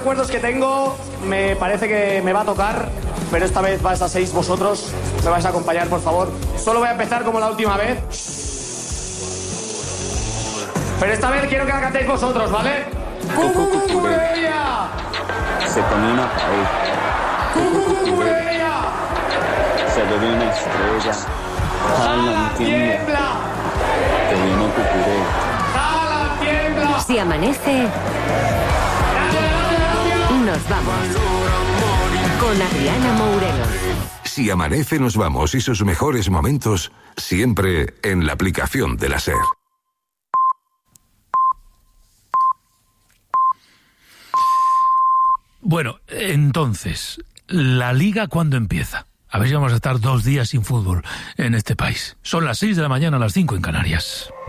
recuerdos que tengo, me parece que me va a tocar, pero esta vez vais a 6 vosotros. Me vais a acompañar, por favor. Solo voy a empezar como la última vez. Pero esta vez quiero que la cantéis vosotros, ¿vale? ¡Cucurella! Se ponía una pared. ¡Cucurella! Se le dio una estrella. ¡Jala, tiembla! Que vino Cucuré. ¡Jala, tiembla! Si amanece, nos vamos. Con Adriana Mourelo. Si amanece, nos vamos y sus mejores momentos siempre en la aplicación de la SER. Bueno, entonces, ¿la Liga cuándo empieza? A ver si vamos a estar 2 días sin fútbol en este país. Son las 6 de la mañana, las 5 en Canarias.